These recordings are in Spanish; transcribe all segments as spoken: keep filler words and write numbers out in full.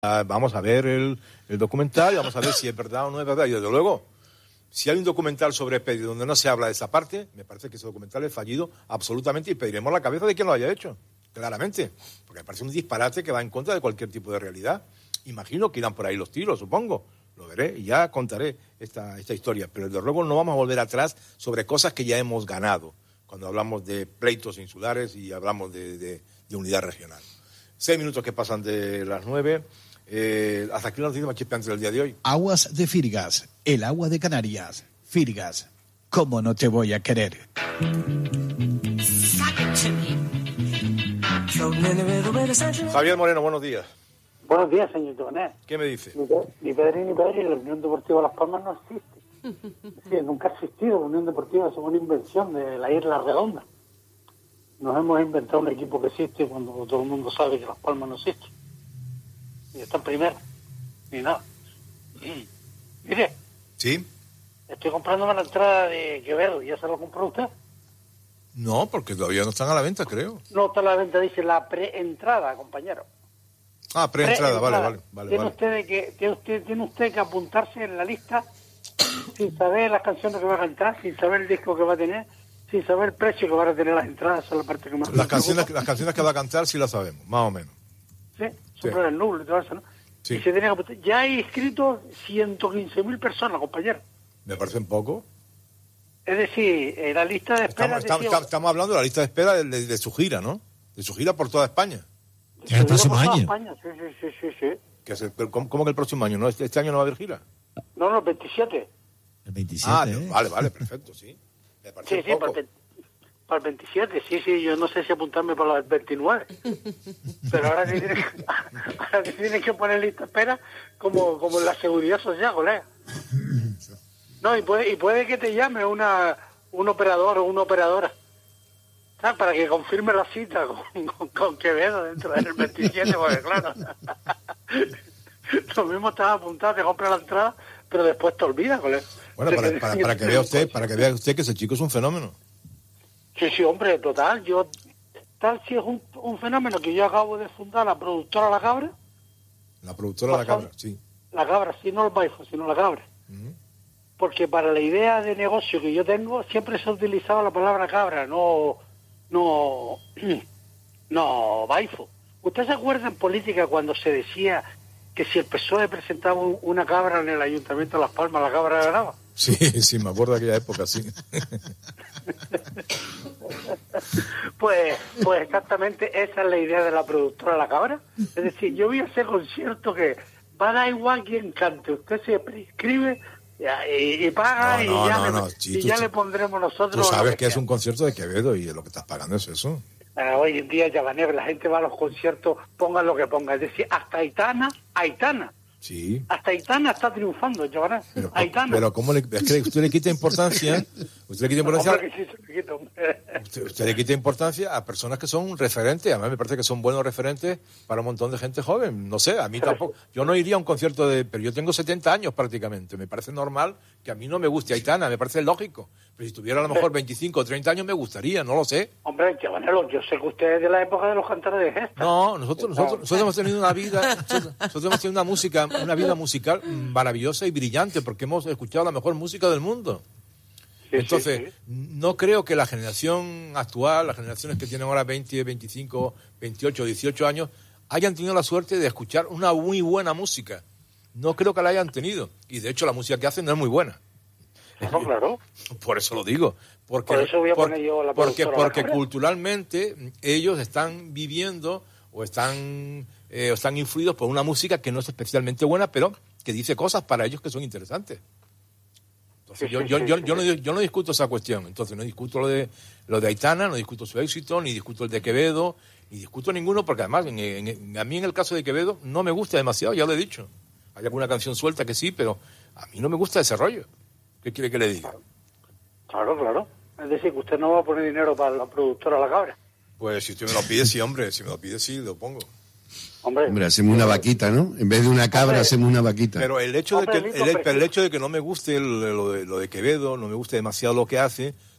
Vamos a ver el, el documental y vamos a ver si es verdad o no es verdad. Y desde luego, si hay un documental sobre Expedito donde no se habla de esa parte, me parece que ese documental es fallido absolutamente y pediremos la cabeza de quien lo haya hecho, claramente. Porque me parece un disparate que va en contra de cualquier tipo de realidad. Imagino que irán por ahí los tiros, supongo. Lo veré y ya contaré esta, esta historia. Pero desde luego no vamos a volver atrás sobre cosas que ya hemos ganado, cuando hablamos de pleitos insulares y hablamos de, de, de unidad regional. Seis minutos que pasan de las nueve. Eh, hasta aquí una noticia más chispeante del día de hoy. Aguas de Firgas, el agua de Canarias. Firgas, ¿cómo no te voy a querer? Javier Moreno, buenos días. Buenos días, señor Tonet. ¿Qué me dice? Ni, ni Pedro ni Pedro, la Unión Deportiva Las Palmas no existe. Sí, nunca ha existido. La Unión Deportiva es una invención de la Isla Redonda. Nos hemos inventado un equipo que existe cuando todo el mundo sabe que Las Palmas no existe. Ni está en primera, ni nada. Y, mire. ¿Sí? Estoy comprándome la entrada de Quevedo. ¿Ya se lo compró usted? No, porque todavía no están a la venta, creo. No está a la venta, dice la preentrada, compañero. Ah, preentrada, vale, vale, vale. ¿Tiene, vale. Usted que, tiene, usted, tiene usted que apuntarse en la lista sin saber las canciones que va a cantar, sin saber el disco que va a tener, sin saber el precio que van a tener las entradas. Esa es la parte que más las canciones, las canciones que va a cantar sí las sabemos, más o menos. Sí, sobre el nublo y todo eso, ¿no? Sí. Y se tiene que apuntar. Ya hay inscritos ciento quince mil personas, compañero. ¿Me parecen poco? Es decir, en la lista de espera... Estamos, estamos, decía, estamos hablando de la lista de espera de, de, de su gira, ¿no? De su gira por toda España. ¿En el próximo año? España. Sí, sí, sí, sí, sí. ¿Qué es el, ¿cómo, ¿Cómo que el próximo año? ¿No? ¿Este, este año no va a haber gira? No, no, el veintisiete. El veintisiete, Ah, ¿eh? vale, vale, perfecto, sí. Me parece Sí, sí, poco. para el, para el veintisiete, sí, sí, yo no sé si apuntarme para el veintinueve. Pero ahora te tienes, ahora te tienes que poner lista de espera como, como en la seguridad social, colega. No, y puede, y puede que te llame una un operador o una operadora, ¿sabes? Para que confirme la cita con, con, con Quevedo dentro del veintisiete, porque claro, lo mismo estás apuntado, te compras la entrada, pero después te olvidas, colega. Bueno, para, para, para que vea usted, para que vea usted que ese chico es un fenómeno. Sí, sí, hombre, total. Yo, tal si es un, un fenómeno que yo acabo de fundar la productora La Cabra. La productora La Cabra, sí. La Cabra, sí, no el Baifo, sino La Cabra. Uh-huh. Porque para la idea de negocio que yo tengo, siempre se ha utilizado la palabra cabra, no, no, no Baifo. ¿Usted se acuerda en política cuando se decía que si el P S O E presentaba un, una cabra en el Ayuntamiento de Las Palmas, la cabra ganaba? Sí, sí, me acuerdo de aquella época, sí. pues, pues exactamente esa es la idea de la productora La Cabra. Es decir, yo voy a hacer concierto que va a dar igual quien cante. Usted se prescribe y, y paga no, no, y ya, no, le, no, sí, y ya tú, le pondremos nosotros... Tú sabes que, que es un concierto de Quevedo y lo que estás pagando es eso. Ah, hoy en día, Llavanero, la gente va a los conciertos, pongan lo que ponga. Es decir, hasta Aitana, Aitana. Sí. Hasta Aitana está triunfando, Llavanero. Pero, Aitana. pero ¿cómo le, es que usted le quita importancia? Usted le quita importancia... Hombre, que sí, se le quita, usted, usted le quita importancia a personas que son referentes. Además, me parece que son buenos referentes para un montón de gente joven. No sé, a mí pero tampoco... Yo no iría a un concierto de... Pero yo tengo setenta años prácticamente. Me parece normal que a mí no me guste Aitana. Me parece lógico. Pero si tuviera a lo mejor veinticinco o treinta años me gustaría, no lo sé. Hombre, Llavanero, yo sé que usted es de la época de los cantores de gesta. No, nosotros, nosotros, nosotros hemos tenido una vida... Nosotros, nosotros hemos tenido una música, una vida musical maravillosa y brillante porque hemos escuchado la mejor música del mundo. Sí, Entonces, sí, sí. no creo que la generación actual, las generaciones que tienen ahora veinte, veinticinco, veintiocho, dieciocho años, hayan tenido la suerte de escuchar una muy buena música. No creo que la hayan tenido. Y de hecho la música que hacen no es muy buena. No, claro. Por eso lo digo. Porque, Por eso voy a por, poner yo la Porque, porque la culturalmente ellos están viviendo o están, eh, o están influidos por una música que no es especialmente buena, pero que dice cosas para ellos que son interesantes. Entonces, sí, yo, sí, yo, sí, yo, sí. yo, no, yo no discuto esa cuestión. Entonces, no discuto lo de, lo de Aitana, no discuto su éxito, ni discuto el de Quevedo, ni discuto ninguno, porque además, en, en, en, a mí en el caso de Quevedo no me gusta demasiado, ya lo he dicho. Hay alguna canción suelta que sí, pero a mí no me gusta ese rollo. ¿Qué quiere que le diga? Claro, claro. Es decir, que usted no va a poner dinero para la productora La Cabra. Pues si usted me lo pide, sí, hombre. Si me lo pide, sí, lo pongo. Hombre, hombre, hacemos una vaquita, ¿no? En vez de una cabra, hombre, hacemos una vaquita. Pero el hecho, hombre, de que, listo, el, pero el hecho de que no me guste el, lo, de, lo de Quevedo, no me guste demasiado lo que hace,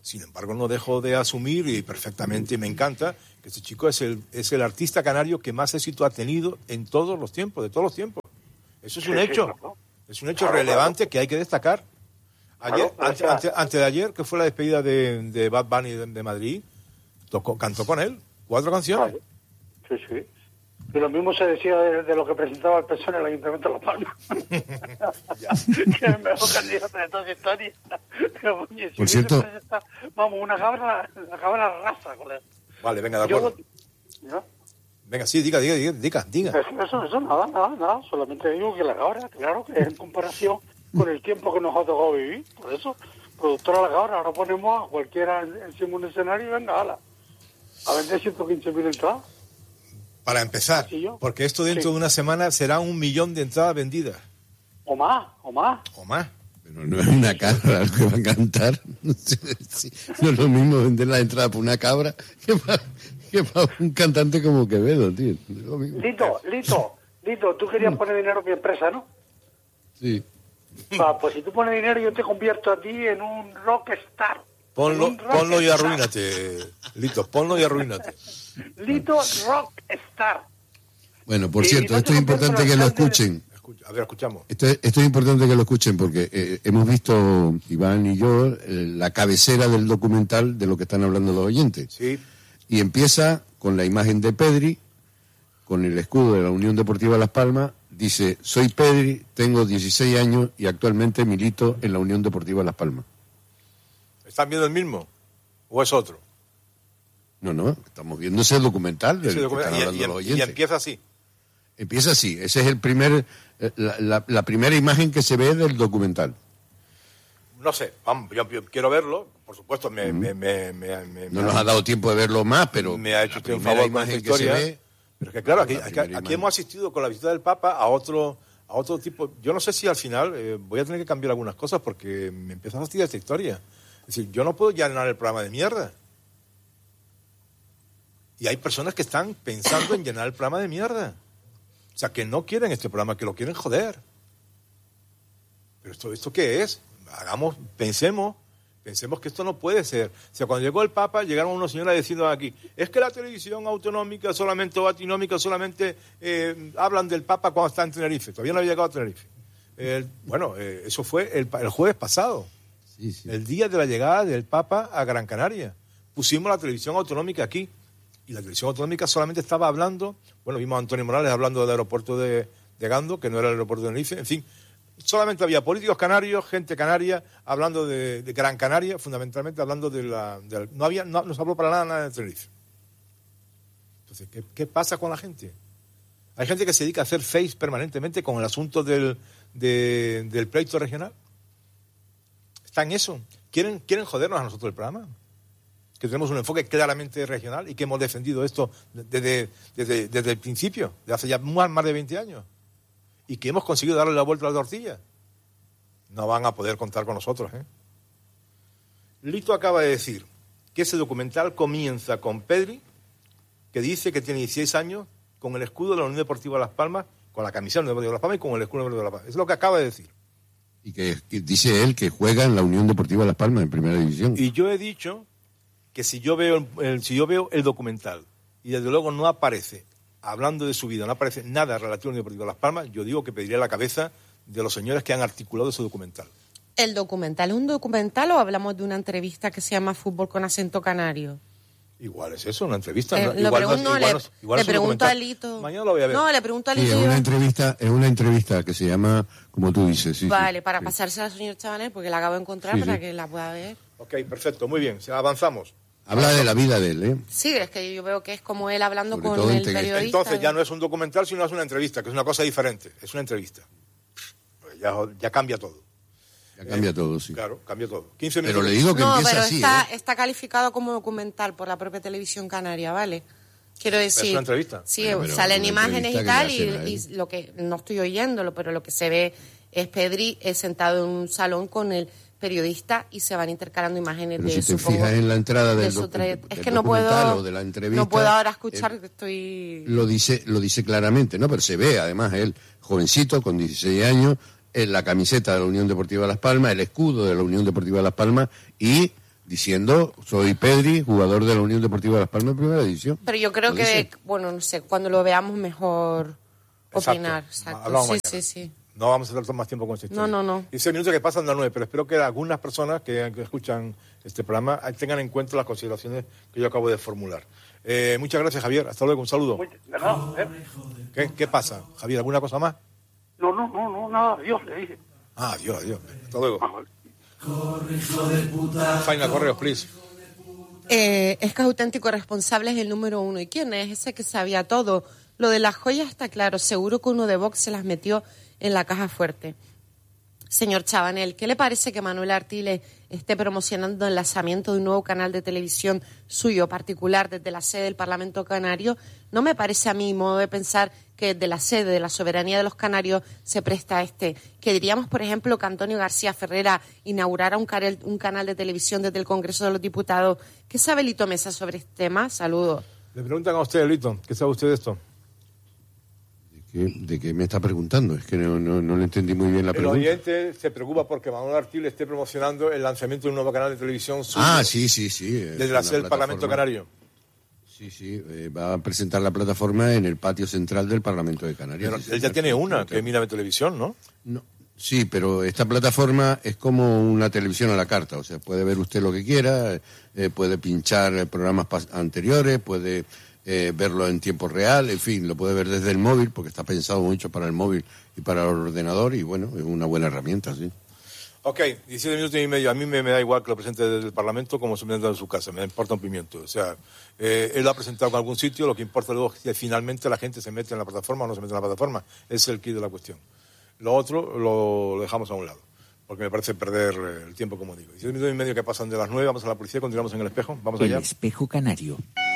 Sin embargo, no dejo de asumir, y perfectamente me encanta, que este chico es el, es el artista canario que más éxito ha tenido en todos los tiempos, de todos los tiempos. Eso es un Sí, sí, hecho. claro. Es un hecho Claro, relevante claro. que hay que destacar. Ayer, Claro, o ante, sea- ante- antes de ayer, que fue la despedida de, de Bad Bunny de, de Madrid, tocó, cantó con él cuatro canciones. Claro. Sí, sí. Y lo mismo se decía de, de lo que presentaba el P S O E en el Ayuntamiento de La Palma. Que es el mejor candidato de toda esa historia. Pero, oye, si Por hubiese cierto- presentado, vamos, una cabra, la cabra rasa, colega. Vale, venga, de Yo- acuerdo. ¿ya? Venga, sí, diga, diga, diga, diga. diga. Eso, eso, eso, nada, nada, nada. Solamente digo que la cabra, claro, que es en comparación con el tiempo que nos ha tocado vivir. Por eso, productora La Cabra, ahora ponemos a cualquiera en- encima de un escenario y venga, ala. A vender ciento quince mil entradas. Para empezar, ¿Sí, yo? porque esto dentro Sí. de una semana será un millón de entradas vendidas, O más, o más. o más. Pero no es una cabra lo que va a cantar. No sé si- no es lo mismo vender la entrada por una cabra que para, que para un cantante como Quevedo, tío. No es lo mismo. Lito, Lito, Lito, tú querías poner dinero en mi empresa, ¿no? Sí. Va, pues si tú pones dinero yo te convierto a ti en un rockstar. Ponlo, En un ponlo y rockstar. arruínate, Lito, ponlo y arruínate. Lito Rockstar. Bueno, por Y cierto, no esto te es importante convierto que en lo alcalde de- escuchen. Escucha, a ver, escuchamos. Esto es, esto es importante que lo escuchen porque eh, hemos visto, Iván y yo, eh, la cabecera del documental de lo que están hablando los oyentes. Sí, Y empieza con la imagen de Pedri, con el escudo de la Unión Deportiva Las Palmas. Dice, soy Pedri, tengo dieciséis años y actualmente milito en la Unión Deportiva Las Palmas. ¿están viendo el mismo? ¿O es otro? No, no, estamos viendo ese documental del Ese que documento- están y- hablando y, los y oyentes. empieza así. Empieza así, ese es el primer, eh, la, la- la primera imagen que se ve del documental. No sé, vamos, yo, yo quiero verlo, por supuesto, me, me, me, me- me- No me- nos ha dado tiempo de verlo más, pero me ha hecho la usted un primera favor con esta imagen que se historia. ve, Pero es que claro, aquí, la aquí- primera aquí imagen. hemos asistido con la visita del Papa a otro a otro tipo. Yo no sé si al final eh, voy a tener que cambiar algunas cosas porque me empieza a fastidiar esta historia. Es decir, yo no puedo llenar el programa de mierda. Y hay personas que están pensando en llenar el programa de mierda. O sea, que no quieren este programa, que lo quieren joder. Pero esto, ¿esto qué es? Hagamos, pensemos, pensemos que esto no puede ser. O sea, cuando llegó el Papa, llegaron unos señores diciendo aquí, es que la televisión autonómica solamente, o autonómica solamente eh, hablan del Papa cuando está en Tenerife. Todavía no había llegado a Tenerife. El- bueno, eh, eso fue el, el jueves pasado, Sí, sí. el día de la llegada del Papa a Gran Canaria. Pusimos la televisión autonómica aquí. Y la televisión autonómica solamente estaba hablando, bueno, vimos a Antonio Morales hablando del aeropuerto de, de Gando, que no era el aeropuerto de Tenerife, en fin, solamente había políticos canarios, gente canaria, hablando de, de Gran Canaria, fundamentalmente hablando de la... de la- no había, no, no se habló para nada, nada de Tenerife. Entonces, ¿qué, ¿qué pasa con la gente? Hay gente que se dedica a hacer face permanentemente con el asunto del, de- del pleito regional. Está en eso. ¿Quieren, quieren jodernos a nosotros el programa? Que tenemos un enfoque claramente regional y que hemos defendido esto desde, desde, desde el principio, de hace ya más, más de veinte años, y que hemos conseguido darle la vuelta a la tortilla. No van a poder contar con nosotros, ¿eh? Lito acaba de decir que ese documental comienza con Pedri, que dice que tiene dieciséis años, con el escudo de la Unión Deportiva Las Palmas, con la camiseta de la Unión Deportiva Las Palmas y con el escudo de la Unión Deportiva Las Palmas. Eso es lo que acaba de decir. Y que, que dice él que juega en la Unión Deportiva Las Palmas en Primera División. Y yo he dicho que si yo veo el, el- si yo veo el documental y desde luego no aparece, hablando de su vida, no aparece nada relativo al Unión Deportiva Las Palmas, yo digo que pediría la cabeza de los señores que han articulado ese documental. ¿El documental es un documental o hablamos de una entrevista que se llama Fútbol con acento canario? Igual es eso, una entrevista. Eh, ¿no? lo Igual no es- pregunto, no, igual le, no es- igual le es un pregunto a documental. Lito. Mañana lo voy a ver. No, le pregunto a Sí, Lito. es yo- una entrevista, es una entrevista que se llama, como tú dices, sí. vale, sí, para sí. pasársela al señor Chabanel porque la acabo de encontrar Sí, para sí. que la pueda ver. Ok, perfecto, muy bien, avanzamos. Habla de la vida de él, ¿eh? Sí, es que yo veo que es como él hablando Sobre con todo el en Teguise. periodista. Entonces ya no es un documental, sino es una entrevista, que es una cosa diferente, es una entrevista. Pues ya, ya cambia todo. Ya cambia todo, sí. Claro, cambia todo. quince Pero minutos. le digo que No, empieza pero así, está, ¿eh? está calificado como documental por la propia televisión canaria, ¿vale? Quiero decir... una entrevista. Sí, Bueno, pero salen una imágenes y entrevista tal, que y, le hacen a él. y lo que... No estoy oyéndolo, pero lo que se ve es Pedri eh, sentado en un salón con el periodista y se van intercalando imágenes Pero de si te supongo, fijas en la entrada de del, su docu- traye- del Es que no documental puedo... o de la entrevista, no puedo ahora escuchar eh, que estoy... lo dice lo dice claramente, ¿no? Pero se ve, además, él, jovencito, con dieciséis años, en la camiseta de la Unión Deportiva Las Palmas, el escudo de la Unión Deportiva Las Palmas y diciendo, soy Pedri, jugador de la Unión Deportiva de Las Palmas, primera división. Pero yo creo Lo que, dice. bueno, no sé, cuando lo veamos mejor Exacto. opinar. Exacto. Hablamos Sí, mañana. sí, sí. No vamos a estar más tiempo con esta historia. No, no, no. dieciséis minutos que pasan de las nueve, pero espero que algunas personas que, que escuchan este programa tengan en cuenta las consideraciones que yo acabo de formular. Eh, muchas gracias, Javier. Hasta luego, un saludo. Muy- no, ¿eh? ¿Qué, qué pasa, Javier? ¿Alguna cosa más? no, no, no, no, nada, Dios le dije. Ah, adiós, adiós. Hasta luego. Ah, vale. Faina, correos, please. Eh, es que auténtico responsable es el número uno. ¿Y quién es? Ese que sabía todo. Lo de las joyas está claro. Seguro que uno de Vox se las metió en la caja fuerte. Señor Chabanel, ¿qué le parece que Manuel Artiles esté promocionando el lanzamiento de un nuevo canal de televisión suyo particular desde la sede del Parlamento Canario? No me parece a mi modo de pensar que desde la sede de la soberanía de los canarios se presta a este. Que diríamos, por ejemplo, que Antonio García Ferrera inaugurara un, canal, un canal de televisión desde el Congreso de los Diputados. ¿Qué sabe Lito Mesa sobre este tema? Saludos. Le preguntan a usted, Lito, ¿qué sabe usted de esto? ¿De qué, de qué me está preguntando? Es que no, no, no le entendí muy bien la El pregunta. oyente se preocupa porque Manuel Artiles esté promocionando el lanzamiento de un nuevo canal de televisión suyo Ah, sí, sí, sí. es desde la una sede del Parlamento plataforma. Canario. Sí, sí, eh, va a presentar la plataforma en el patio central del Parlamento de Canarias. Pero Sí, él ya señor. tiene una, que es Mírame Televisión, ¿no? No, sí, pero esta plataforma es como una televisión a la carta, o sea, puede ver usted lo que quiera, eh, puede pinchar eh, programas pas- anteriores, puede eh, verlo en tiempo real, en fin, lo puede ver desde el móvil, porque está pensado mucho para el móvil y para el ordenador, y bueno, es una buena herramienta, sí. Ok, diecisiete minutos y medio. A mí me, me da igual que lo presente desde el Parlamento como se presenta en su casa. Me importa un pimiento. O sea, eh, él lo ha presentado en algún sitio. Lo que importa luego es que finalmente la gente se mete en la plataforma o no se mete en la plataforma. Ese es el quid de la cuestión. Lo otro lo, lo dejamos a un lado, porque me parece perder eh, el tiempo, como digo. diecisiete minutos y medio que pasan de las nueve. Vamos a la policía, continuamos en el espejo. Vamos El allá. espejo canario.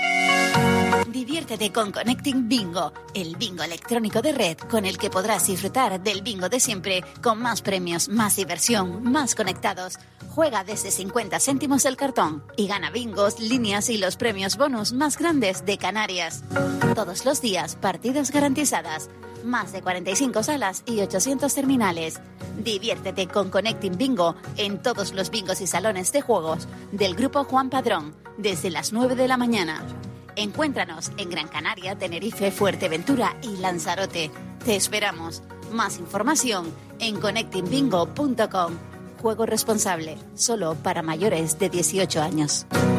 Diviértete con Connecting Bingo, el bingo electrónico de red con el que podrás disfrutar del bingo de siempre, con más premios, más diversión, más conectados. Juega desde cincuenta céntimos el cartón y gana bingos, líneas y los premios bonus más grandes de Canarias. Todos los días, partidas garantizadas. Más de cuarenta y cinco salas y ochocientos terminales. Diviértete con Connecting Bingo en todos los bingos y salones de juegos del Grupo Juan Padrón, desde las nueve de la mañana. Encuéntranos en Gran Canaria, Tenerife, Fuerteventura y Lanzarote. Te esperamos. Más información en connecting bingo punto com. Juego responsable, solo para mayores de dieciocho años.